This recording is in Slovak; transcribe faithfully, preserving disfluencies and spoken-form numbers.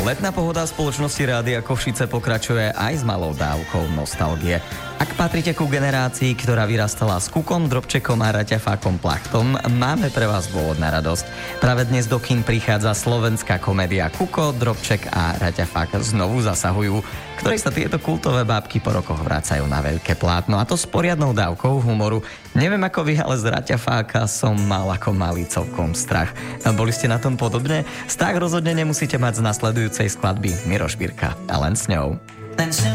Letná pohoda spoločnosti Rádia Košice pokračuje aj s malou dávkou nostalgie. Ak patríte ku generácii, ktorá vyrastala s Kukom, Drobčekom a Raťafákom Plachtom, máme pre vás dôvod na radosť. Práve dnes do kín prichádza slovenská komédia Kuko, Drobček a Raťafák znovu zasahujú, ktorej sa tieto kultové bábky po rokoch vracajú na veľké plátno, a to s poriadnou dávkou humoru. Neviem ako vy, ale z Raťafáka som mal ako malý celkom strach. Boli ste na tom podobne? Strach rozhodne nemusíte mať z nasledujúcej skladby Miroš Birka a len s ňou.